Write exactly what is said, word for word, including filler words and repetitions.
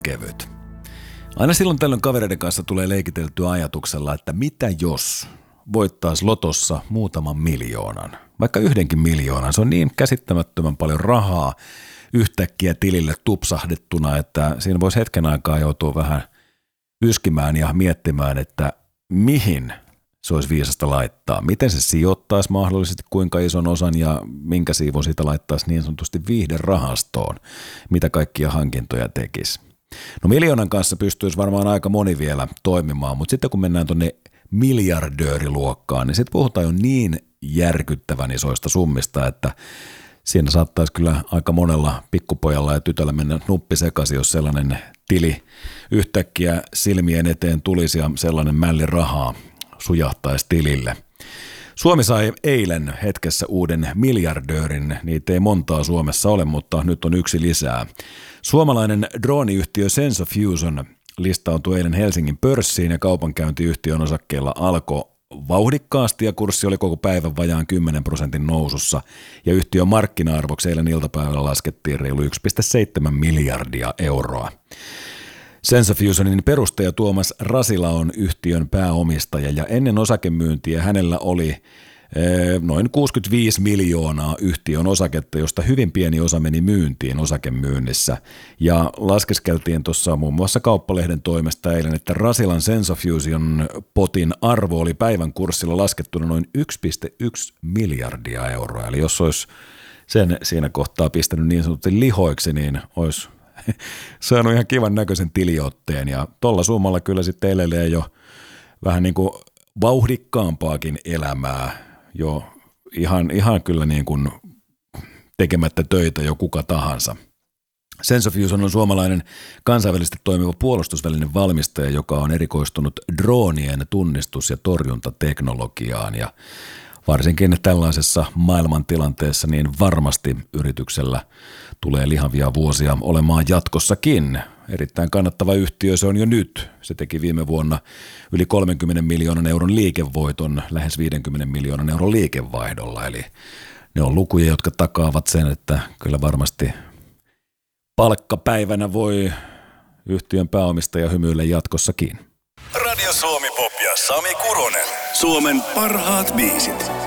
kevyt. Aina silloin tällöin kavereiden kanssa tulee leikiteltyä ajatuksella, että mitä jos voittaisi lotossa muutaman miljoonan, vaikka yhdenkin miljoonan. Se on niin käsittämättömän paljon rahaa yhtäkkiä tilille tupsahdettuna, että siinä voisi hetken aikaa joutua vähän yskimään ja miettimään, että mihin se olisi viisasta laittaa. Miten se sijoittaisi mahdollisesti, kuinka ison osan ja minkä siivun siitä laittaisi niin sanotusti viihderahastoon, mitä kaikkia hankintoja tekisi. No miljoonan kanssa pystyisi varmaan aika moni vielä toimimaan, mutta sitten kun mennään tuonne miljardööriluokkaan, niin sitten puhutaan jo niin järkyttävän isoista summista, että siinä saattaisi kyllä aika monella pikkupojalla ja tytöllä mennä nuppi sekaisin, jos sellainen tili yhtäkkiä silmien eteen tulisi ja sellainen mälli rahaa sujahtaisi tilille. Suomi sai eilen hetkessä uuden miljardöörin, niitä ei montaa Suomessa ole, mutta nyt on yksi lisää. Suomalainen drooniyhtiö Sensofusion listautui eilen Helsingin pörssiin ja kaupankäyntiyhtiön osakkeilla alkoi vauhdikkaasti ja kurssi oli koko päivän vajaan kymmenen prosentin nousussa ja yhtiön markkina-arvoksi eilen iltapäivällä laskettiin reilu yksi pilkku seitsemän miljardia euroa. Sensofusionin perustaja Tuomas Rasila on yhtiön pääomistaja ja ennen osakemyyntiä hänellä oli noin kuusikymmentäviisi miljoonaa yhtiön osaketta, josta hyvin pieni osa meni myyntiin osakemyynnissä. Ja laskeskeltiin tuossa muun muassa Kauppalehden toimesta eilen, että Rasilan Sensofusion potin arvo oli päivän kurssilla laskettuna noin yksi pilkku yksi miljardia euroa. Eli jos olisi sen siinä kohtaa pistänyt niin sanotusti lihoiksi, niin olisi saanut ihan kivan näköisen tiliotteen. Ja tuolla summalla kyllä sitten elelee jo vähän niin kuin vauhdikkaampaakin elämää. Jo ihan, ihan kyllä niin kuin tekemättä töitä jo kuka tahansa. Sensofusion on suomalainen kansainvälisesti toimiva puolustusvälinen valmistaja, joka on erikoistunut droonien tunnistus- ja torjuntateknologiaan. Ja varsinkin tällaisessa maailmantilanteessa niin varmasti yrityksellä tulee lihavia vuosia olemaan jatkossakin. Erittäin kannattava yhtiö se on jo nyt. Se teki viime vuonna yli kolmenkymmenen miljoonan euron liikevoiton lähes viidenkymmenen miljoonan euron liikevaihdolla. Eli ne on lukuja, jotka takaavat sen, että kyllä varmasti palkkapäivänä voi yhtiön pääomistaja hymyillä jatkossakin. Radio Suomi Pop ja Sami Kuronen. Suomen parhaat biisit.